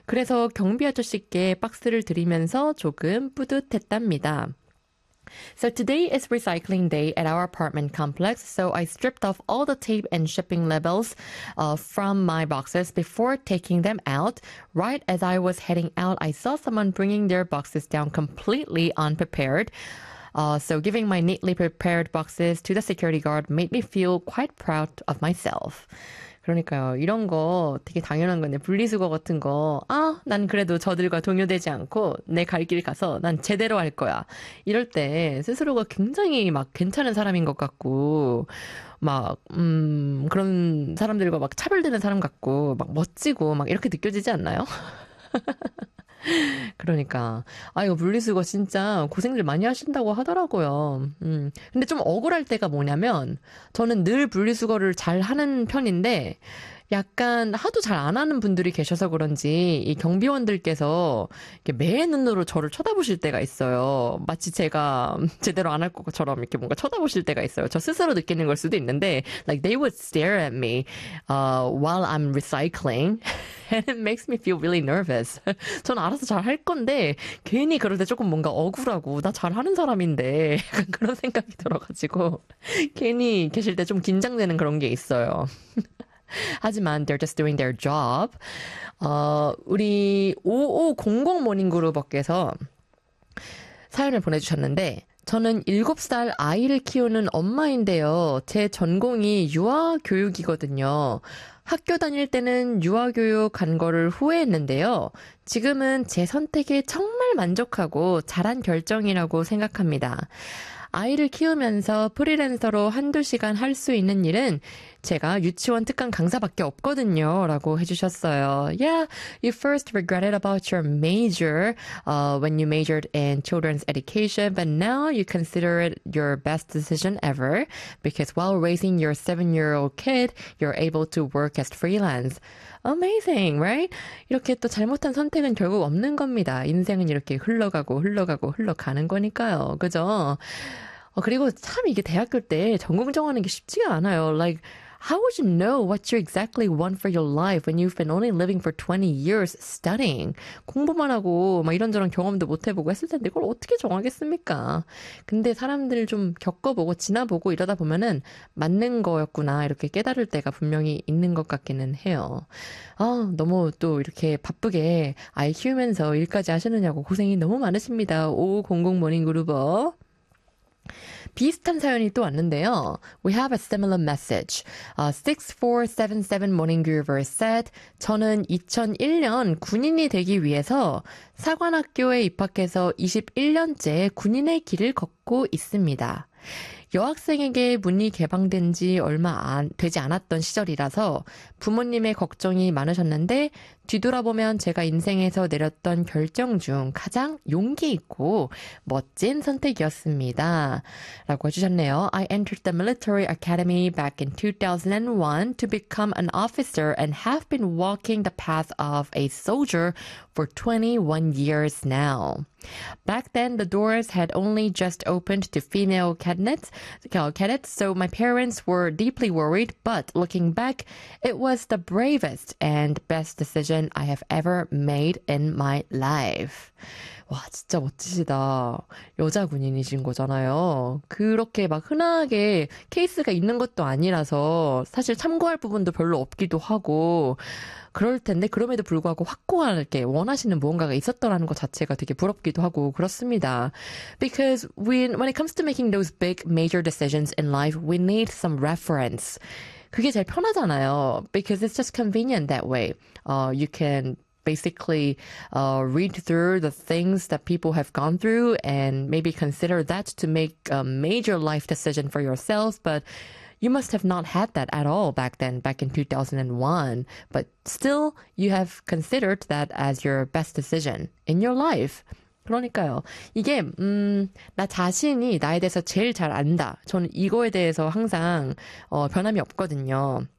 그래서 경비 아저씨께 박스를 드리면서 조금 뿌듯했답니다. So today is recycling day at our apartment complex, so I stripped off all the tape and shipping labels from my boxes before taking them out. Right as I was heading out, I saw someone bringing their boxes down completely unprepared. So giving my neatly prepared boxes to the security guard made me feel quite proud of myself. 그러니까요. 이런 거 되게 당연한 건데 분리수거 같은 거 난 그래도 저들과 동요되지 않고 내 갈 길 가서 난 제대로 할 거야. 이럴 때 스스로가 굉장히 막 괜찮은 사람인 것 같고 막 그런 사람들과 막 차별되는 사람 같고 막 멋지고 막 이렇게 느껴지지 않나요? 그러니까 이거 분리수거 진짜 고생들 많이 하신다고 하더라고요. 근데 좀 억울할 때가 뭐냐면 저는 늘 분리수거를 잘 하는 편인데 약간 하도 잘 안 하는 분들이 계셔서 그런지 이 경비원들께서 이렇게 매의 눈으로 저를 쳐다보실 때가 있어요. 마치 제가 제대로 안 할 것처럼 이렇게 뭔가 쳐다보실 때가 있어요. 저 스스로 느끼는 걸 수도 있는데 like they would stare at me while I'm recycling and it makes me feel really nervous. 저는 알아서 잘 할 건데 괜히 그럴 때 조금 뭔가 억울하고 나 잘하는 사람인데 약간 그런 생각이 들어가지고 괜히 계실 때 좀 긴장되는 그런 게 있어요. 하지만 they're just doing their job. 우리 5500 모닝그룹께서 사연을 보내주셨는데 저는 7살 아이를 키우는 엄마인데요. 제 전공이 유아교육이거든요. 학교 다닐 때는 유아교육 간 거를 후회했는데요. 지금은 제 선택에 정말 만족하고 잘한 결정이라고 생각합니다. 아이를 키우면서 프리랜서로 한두 시간 할 수 있는 일은 제가 유치원 특강 강사밖에 없거든요. 라고 해주셨어요. Yeah, you first regretted about your major when you majored in children's education, but now you consider it your best decision ever because while raising your 7-year-old kid, you're able to work as freelance. Amazing, right? 이렇게 또 잘못한 선택은 결국 없는 겁니다. 인생은 이렇게 흘러가는 거니까요. 그죠? 그리고 참 이게 대학교 때 전공 정하는 게 쉽지가 않아요. Like, how would you know what you exactly want for your life when you've been only living for 20 years studying? 공부만 하고 막 이런저런 경험도 못 해보고 했을 텐데 이걸 어떻게 정하겠습니까? 근데 사람들 좀 겪어보고 지나보고 이러다 보면은 맞는 거였구나 이렇게 깨달을 때가 분명히 있는 것 같기는 해요. 너무 또 이렇게 바쁘게 아이 키우면서 일까지 하시느냐고 고생이 너무 많으십니다. 5500 모닝그루버. 비슷한 사연이 또 왔는데요. We have a similar message. 6477 Morning Groover said, 저는 2001년 군인이 되기 위해서 사관학교에 입학해서 21년째 군인의 길을 걷고 있습니다. 여학생에게 문이 개방된 지 얼마 되지 않았던 시절이라서 부모님의 걱정이 많으셨는데 뒤돌아보면 제가 인생에서 내렸던 결정 중 가장 용기 있고 멋진 선택이었습니다. 라고 해주셨네요. I entered the military academy back in 2001 to become an officer and have been walking the path of a soldier for 21 years now. Back then, the doors had only just opened to female cadets, so my parents were deeply worried, but looking back, it was the bravest and best decision I have ever made in my life. 와, 진짜 멋지시다. 여자 군인이신 거잖아요. 그렇게 막 흔하게 케이스가 있는 것도 아니라서 사실 참고할 부분도 별로 없기도 하고 그럴 텐데 그럼에도 불구하고 확고하게 원하시는 무언가가 있었더라는 것 자체가 되게 부럽기도 하고 그렇습니다. Because when it comes to making those big major decisions in life, we need some reference. 그게 제일 편하잖아요. Because it's just convenient that way. You can basically read through the things that people have gone through and maybe consider that to make a major life decision for yourselves. But you must have not had that at all back then, back in 2001. But still, you have considered that as your best decision in your life. 그러니까요. 이게 나 자신이 나에 대해서 제일 잘 안다. 저는 이거에 대해서 항상 변함이 없거든요.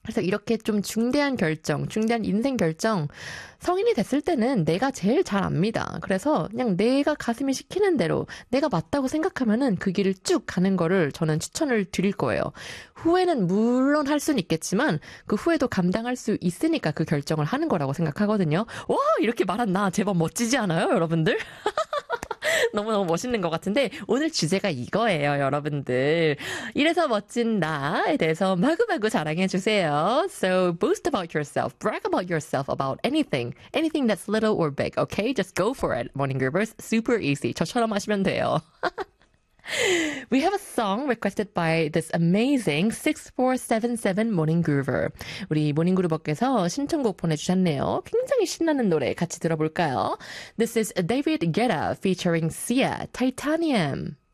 그래서 이렇게 좀 중대한 결정, 중대한 인생 결정, 성인이 됐을 때는 내가 제일 잘 압니다. 그래서 그냥 내가 가슴이 시키는 대로 내가 맞다고 생각하면은 그 길을 쭉 가는 거를 저는 추천을 드릴 거예요. 후회는 물론 할 수는 있겠지만 그 후회도 감당할 수 있으니까 그 결정을 하는 거라고 생각하거든요. 와, 이렇게 말한 나 제법 멋지지 않아요, 여러분들? 너무너무 멋있는 것 같은데 오늘 주제가 이거예요, 여러분들. 이래서 멋진 나에 대해서 마구마구 자랑해 주세요. So boast about yourself, brag about yourself about anything that's little or big, okay? Just go for it. Morning Groovers, super easy. 저처럼 하시면 돼요. We have a song requested by this amazing 6477 Morning Groover. 우리 모닝 그루버께서 신청곡 보내주셨네요. 굉장히 신나는 노래 같이 들어볼까요? This is David Guetta featuring Sia, Titanium.